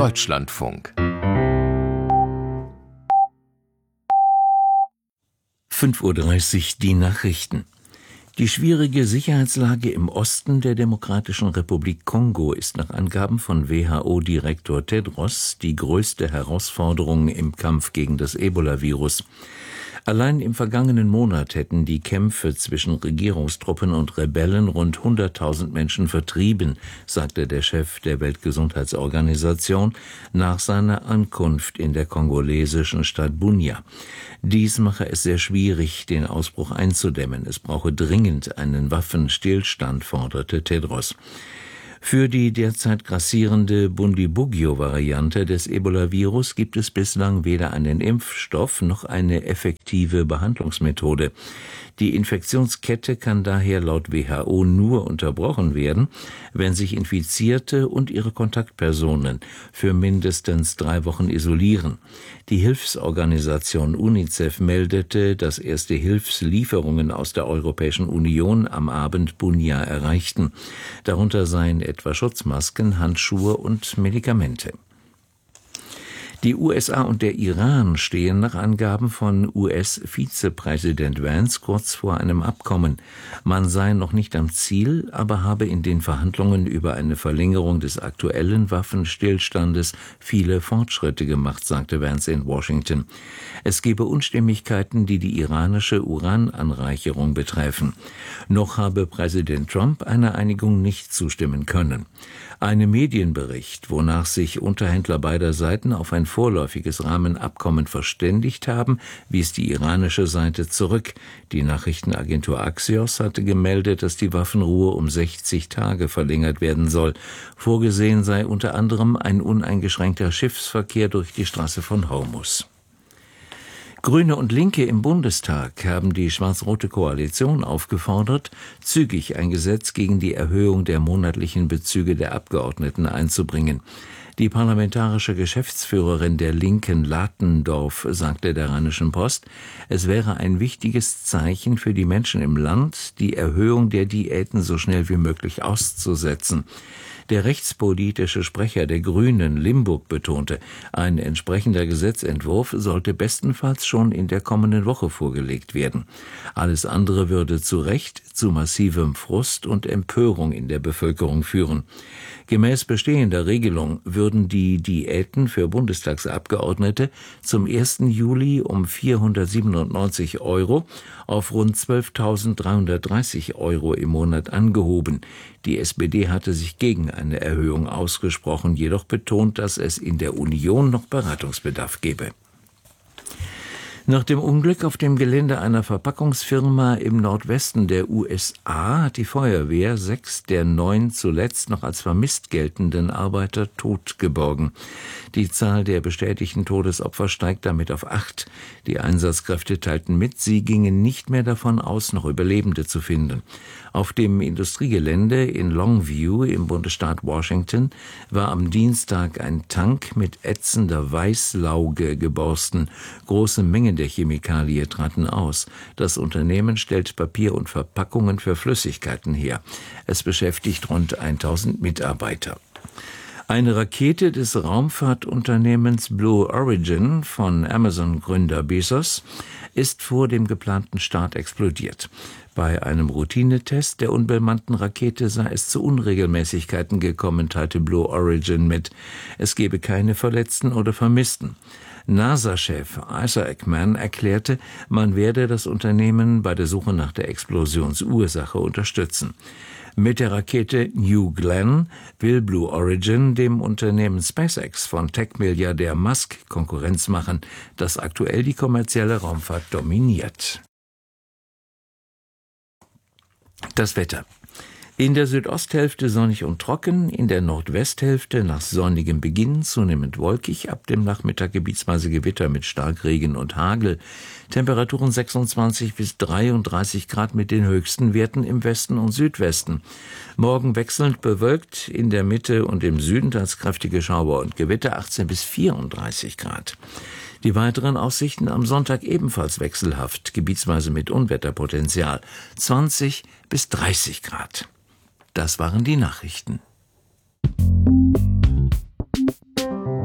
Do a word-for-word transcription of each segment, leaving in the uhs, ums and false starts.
Deutschlandfunk. fünf Uhr dreißig die Nachrichten. Die schwierige Sicherheitslage im Osten der Demokratischen Republik Kongo ist nach Angaben von W H O-Direktor Tedros die größte Herausforderung im Kampf gegen das Ebola-Virus. Allein im vergangenen Monat hätten die Kämpfe zwischen Regierungstruppen und Rebellen rund hunderttausend Menschen vertrieben, sagte der Chef der Weltgesundheitsorganisation nach seiner Ankunft in der kongolesischen Stadt Bunia. Dies mache es sehr schwierig, den Ausbruch einzudämmen. Es brauche dringend einen Waffenstillstand, forderte Tedros. Für die derzeit grassierende Bundibugyo-Variante des Ebola-Virus gibt es bislang weder einen Impfstoff noch eine effektive Behandlungsmethode. Die Infektionskette kann daher laut W H O nur unterbrochen werden, wenn sich Infizierte und ihre Kontaktpersonen für mindestens drei Wochen isolieren. Die Hilfsorganisation UNICEF meldete, dass erste Hilfslieferungen aus der Europäischen Union am Abend Bunia erreichten. Darunter seien etwa Schutzmasken, Handschuhe und Medikamente. Die U S A und der Iran stehen nach Angaben von U S-Vizepräsident Vance kurz vor einem Abkommen. Man sei noch nicht am Ziel, aber habe in den Verhandlungen über eine Verlängerung des aktuellen Waffenstillstandes viele Fortschritte gemacht, sagte Vance in Washington. Es gebe Unstimmigkeiten, die die iranische Urananreicherung betreffen. Noch habe Präsident Trump einer Einigung nicht zustimmen können. Ein Medienbericht, wonach sich Unterhändler beider Seiten auf ein vorläufiges Rahmenabkommen verständigt haben, wies die iranische Seite zurück. Die Nachrichtenagentur Axios hatte gemeldet, dass die Waffenruhe um sechzig Tage verlängert werden soll. Vorgesehen sei unter anderem ein uneingeschränkter Schiffsverkehr durch die Straße von Hormuz. Grüne und Linke im Bundestag haben die schwarz-rote Koalition aufgefordert, zügig ein Gesetz gegen die Erhöhung der monatlichen Bezüge der Abgeordneten einzubringen. Die parlamentarische Geschäftsführerin der Linken, Latendorf, sagte der Rheinischen Post, es wäre ein wichtiges Zeichen für die Menschen im Land, die Erhöhung der Diäten so schnell wie möglich auszusetzen. Der rechtspolitische Sprecher der Grünen, Limburg, betonte, ein entsprechender Gesetzentwurf sollte bestenfalls schon in der kommenden Woche vorgelegt werden. Alles andere würde zu Recht zu massivem Frust und Empörung in der Bevölkerung führen. Gemäß bestehender Regelung würden die Diäten für Bundestagsabgeordnete zum ersten Juli um vierhundertsiebenundneunzig Euro auf rund zwölftausenddreihundertdreißig Euro im Monat angehoben. Die S P D hatte sich gegen eine Erhöhung ausgesprochen, jedoch betont, dass es in der Union noch Beratungsbedarf gebe. Nach dem Unglück auf dem Gelände einer Verpackungsfirma im Nordwesten der U S A hat die Feuerwehr sechs der neun zuletzt noch als vermisst geltenden Arbeiter tot geborgen. Die Zahl der bestätigten Todesopfer steigt damit auf acht. Die Einsatzkräfte teilten mit, sie gingen nicht mehr davon aus, noch Überlebende zu finden. Auf dem Industriegelände in Longview im Bundesstaat Washington war am Dienstag ein Tank mit ätzender Weißlauge geborsten. Große Mengen der Chemikalie traten aus. Das Unternehmen stellt Papier und Verpackungen für Flüssigkeiten her. Es beschäftigt rund tausend Mitarbeiter. Eine Rakete des Raumfahrtunternehmens Blue Origin von Amazon-Gründer Bezos ist vor dem geplanten Start explodiert. Bei einem Routinetest der unbemannten Rakete sei es zu Unregelmäßigkeiten gekommen, teilte Blue Origin mit. Es gebe keine Verletzten oder Vermissten. NASA-Chef Isaac Ekman erklärte, man werde das Unternehmen bei der Suche nach der Explosionsursache unterstützen. Mit der Rakete New Glenn will Blue Origin dem Unternehmen SpaceX von Tech-Milliardär Musk Konkurrenz machen, das aktuell die kommerzielle Raumfahrt dominiert. Das Wetter. In der Südosthälfte sonnig und trocken, in der Nordwesthälfte nach sonnigem Beginn zunehmend wolkig, ab dem Nachmittag gebietsweise Gewitter mit Starkregen und Hagel. Temperaturen sechsundzwanzig bis dreiunddreißig Grad mit den höchsten Werten im Westen und Südwesten. Morgen wechselnd bewölkt, in der Mitte und im Süden teils kräftige Schauer und Gewitter achtzehn bis vierunddreißig Grad. Die weiteren Aussichten am Sonntag ebenfalls wechselhaft, gebietsweise mit Unwetterpotenzial, zwanzig bis dreißig Grad. Das waren die Nachrichten.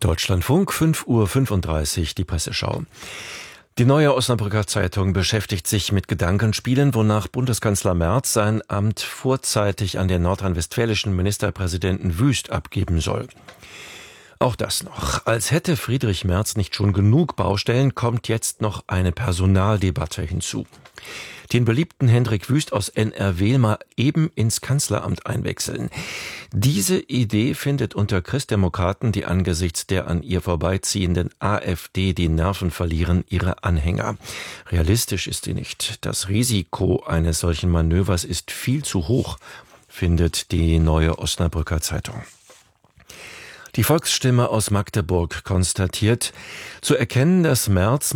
Deutschlandfunk, fünf Uhr fünfunddreißig, die Presseschau. Die Neue Osnabrücker Zeitung beschäftigt sich mit Gedankenspielen, wonach Bundeskanzler Merz sein Amt vorzeitig an den nordrhein-westfälischen Ministerpräsidenten Wüst abgeben soll. Auch das noch. Als hätte Friedrich Merz nicht schon genug Baustellen, kommt jetzt noch eine Personaldebatte hinzu. Den beliebten Hendrik Wüst aus N R W mal eben ins Kanzleramt einwechseln. Diese Idee findet unter Christdemokraten, die angesichts der an ihr vorbeiziehenden AfD die Nerven verlieren, ihre Anhänger. Realistisch ist sie nicht. Das Risiko eines solchen Manövers ist viel zu hoch, findet die Neue Osnabrücker Zeitung. Die Volksstimme aus Magdeburg konstatiert, zu erkennen, dass Merz